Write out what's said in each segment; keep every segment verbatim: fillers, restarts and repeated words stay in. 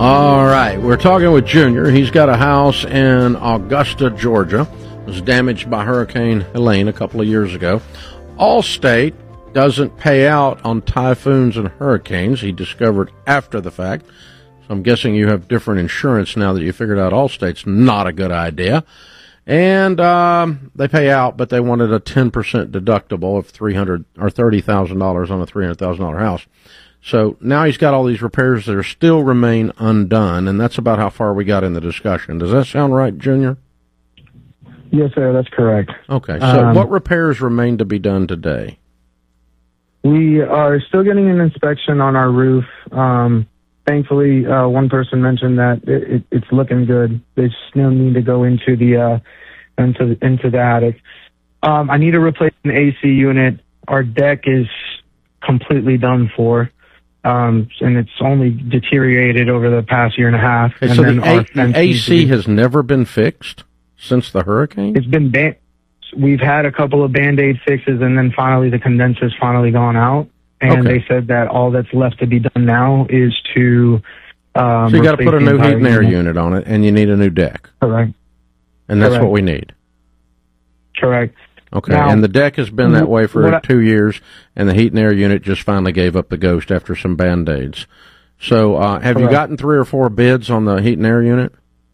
All right, we're talking with Junior. He's got a house in Augusta, Georgia. It was damaged by Hurricane Helene a couple of years ago. Allstate doesn't pay out on typhoons and hurricanes, he discovered after the fact. So I'm guessing you have different insurance now that you figured out Allstate's not a good idea. And um, they pay out, but they wanted a ten percent deductible of three hundred dollars or thirty thousand dollars on a three hundred thousand dollars house. So now he's got all these repairs that are still remain undone, and that's about how far we got in the discussion. Does that sound right, Junior? Yes, sir, that's correct. Okay, so um, what repairs remain to be done today? We are still getting an inspection on our roof. Um, thankfully, uh, one person mentioned that it, it, it's looking good. They still need to go into the uh, into into the attic. Um, I need to replace an A C unit. Our deck is completely done for. Um, and it's only deteriorated over the past year and a half. Okay, and so then the, our A- fence the A C needs to be- has never been fixed since the hurricane? It's been ban- we've had a couple of Band-Aid fixes, and then finally the condenser's finally gone out. And Okay. they said that all that's left to be done now is to um, So you got to replace put a the new entire heat and air unit on it, and you need a new deck. Correct. And that's Correct. what we need. Correct. Okay, Now, and the deck has been that way for what I- two years, and the heat and air unit just finally gave up the ghost after some Band-Aids. So uh, have you Correct. gotten three or four bids on the heat and air unit?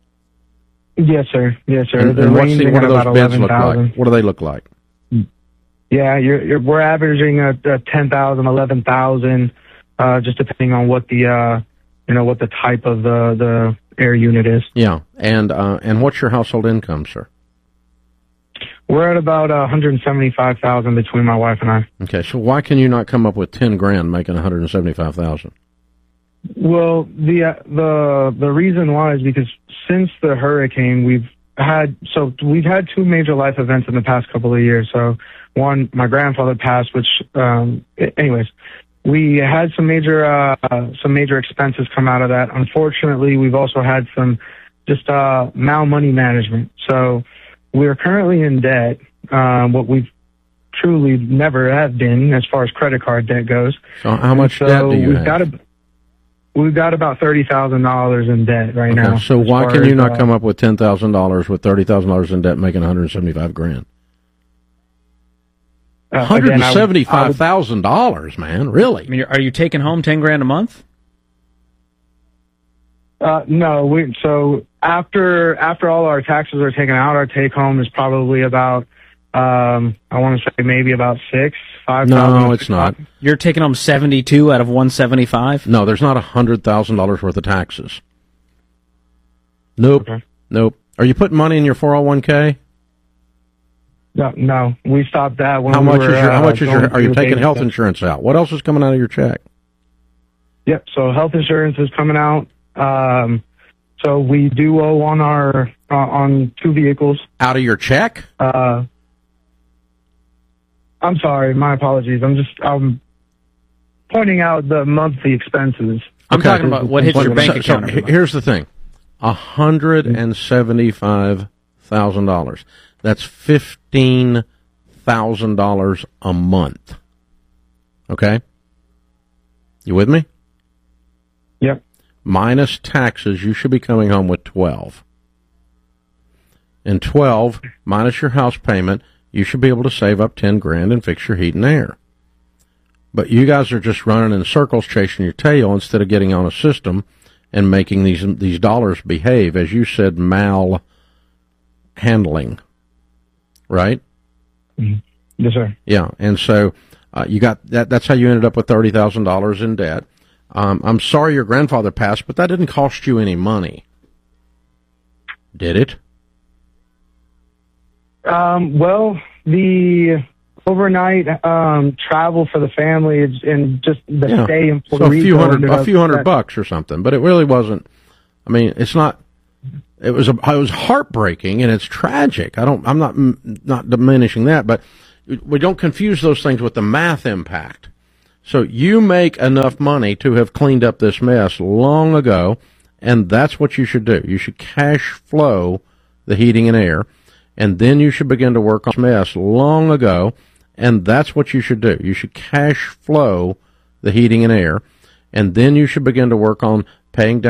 Yes, sir. Yes, sir. And, They're and what's the, ranging what do at those about bids eleven look thousand. like? What do they look like? Yeah, you're, you're, we're averaging a, a ten thousand, eleven thousand, uh, just depending on what the, uh, you know, what the type of the, the air unit is. Yeah, and uh, and what's your household income, sir? We're at about uh, one hundred seventy-five thousand between my wife and I. Okay, so why can you not come up with ten grand making one hundred seventy-five thousand? Well, the uh, the the reason why is because since the hurricane, we've had so we've had two major life events in the past couple of years. So one, my grandfather passed, which um, anyways, we had some major uh, some major expenses come out of that. Unfortunately, we've also had some just uh, mal money management. So we're currently in debt. Um, what we've truly never have been as far as credit card debt goes. So how much so debt do you we've have? Got a, we've got about thirty thousand dollars in debt right Okay, now. so as why far can you as, not uh, come up with ten thousand dollars with thirty thousand dollars in debt making one hundred seventy-five grand? uh, one hundred again, I would- seventy-five thousand dollars, man, really? I mean, are you taking home ten grand a month? Uh, no, we, so after after all our taxes are taken out, our take home is probably about um, I want to say maybe about six, five. No, it's not. You're taking home seventy-two out of one seventy-five? No, there's not one hundred thousand dollars worth of taxes. Nope. Okay. Nope. Are you putting money in your four oh one k? No, no, we stopped that when How we much were, is your, how uh, much is your, going are you through taking the health stuff. insurance out? What else is coming out of your check? Yep. So health insurance is coming out. Um, so we do owe on our uh, on two vehicles. Out of your check? Uh, I'm sorry. My apologies. I'm just I'm pointing out the monthly expenses. I'm Okay. talking about what hits your bank So- account. So every month. here's the thing. one hundred seventy-five thousand dollars. That's fifteen thousand dollars a month. Okay? You with me? Yep. Minus taxes, you should be coming home with twelve. And twelve, minus your house payment, you should be able to save up ten grand and fix your heat and air. But you guys are just running in circles chasing your tail instead of getting on a system and making these these dollars behave, as you said, mal handling. Right? Yes, sir. Yeah, and so uh, you got that. That's how you ended up with thirty thousand dollars in debt. Um, I'm sorry your grandfather passed, but that didn't cost you any money, did it? Um, well, the overnight um, travel for the family is- and just the Yeah. stay in Puerto So a Rico. few hundred, ended a up- few hundred that- bucks or something, but it really wasn't. I mean, it's not. It was a, it was heartbreaking and it's tragic. I don't. I'm not not diminishing that, but we don't confuse those things with the math impact. So you make enough money to have cleaned up this mess long ago, and that's what you should do. You should cash flow the heating and air, and then you should begin to work on this mess long ago, and that's what you should do. You should cash flow the heating and air, and then you should begin to work on paying down